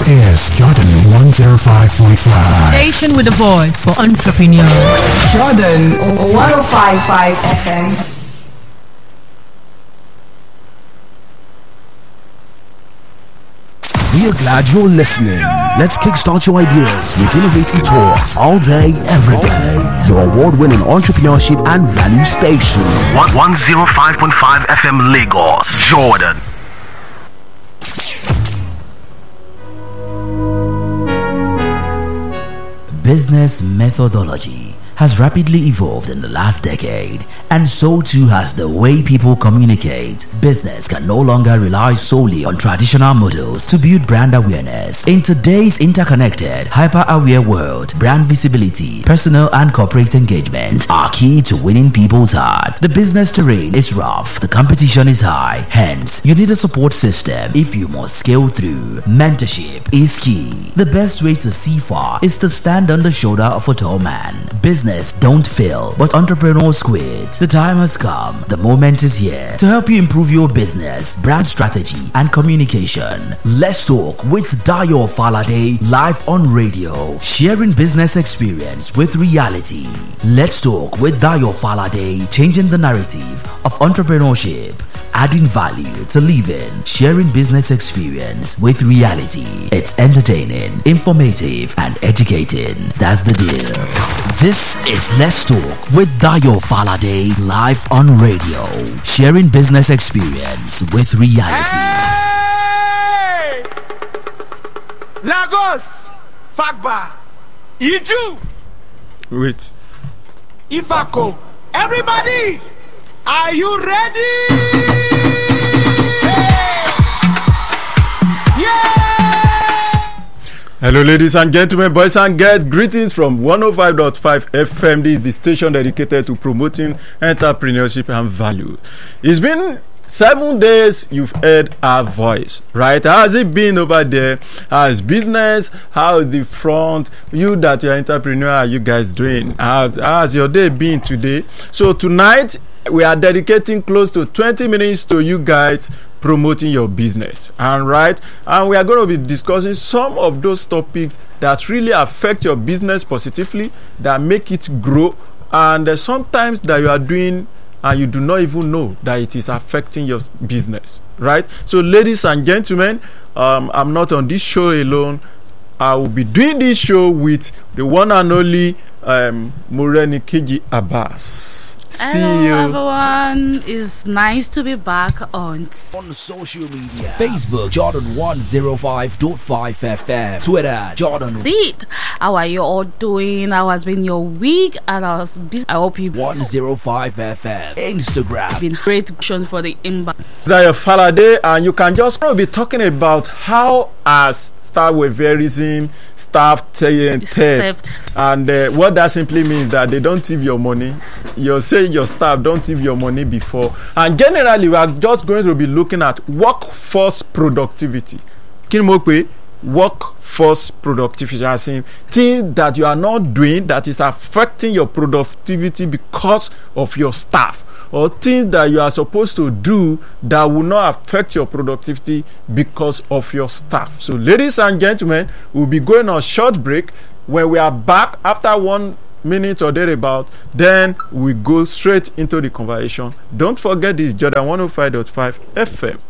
is Jordan 105.5. Station with a voice for entrepreneurs. Jordan 105.5 FM. We are glad you're listening. Let's kickstart your ideas with innovative talks all day, every day. Your award-winning entrepreneurship and value station. 105.5 FM Lagos, Jordan. Business methodology has rapidly evolved in the last decade, and so too has the way people communicate. Business can no longer rely solely on traditional models to build brand awareness. In today's interconnected, hyper-aware world, brand visibility, personal and corporate engagement are key to winning people's heart. The business terrain is rough, the competition is high, hence you need a support system if you must scale through. Mentorship is key. The best way to see far is to stand on the shoulder of a tall man. Business don't fail, but entrepreneurs quit. The time has come. The moment is here to help you improve your business, brand strategy, and communication. Let's talk with Dayo Falade live on radio, sharing business experience with reality. Let's talk with Dayo Falade, changing the narrative of entrepreneurship, adding value to living, sharing business experience with reality. It's entertaining, informative, and educating. That's the deal. This is Let's Talk with Dayo Falade live on radio, sharing business experience with reality. Hey! Lagos, Fagba, Iju. Wait. Ifako. Everybody, are you ready? Hello, ladies and gentlemen, boys and girls. Greetings from 105.5 FM. This is the station dedicated to promoting entrepreneurship and value. It's been 7 days you've heard our voice, right? How has it been over there? How's business? How's the front? You that you're entrepreneur, how are you guys doing? How's your day been today? So tonight we are dedicating close to 20 minutes to you guys promoting your business, and we are going to be discussing some of those topics that really affect your business positively, that make it grow, and sometimes that you are doing and you do not even know that it is affecting your business, right? So ladies and gentlemen, I'm not on this show alone. I will be doing this show with the one and only Morenikeji Abbas. Hello everyone, it's nice to be back on social media: Facebook Jordan 105.5 FM, Twitter Jordan. Indeed. How are you all doing? How has been your week? And I hope you 105 FM, Instagram. Been great questions for the inbound. Dayo Falade, and you can just be talking about how as staff waverism, staff theft, and what that simply means that they don't thief your money. You're saying your staff don't thief your money before, and generally we are just going to be looking at workforce productivity. Workforce productivity, as in things that you are not doing that is affecting your productivity because of your staff, or things that you are supposed to do that will not affect your productivity because of your staff. So ladies and gentlemen, we'll be going on a short break. When we are back after 1 minute or thereabout, then we go straight into the conversation. Don't forget this Jordan 105.5 FM.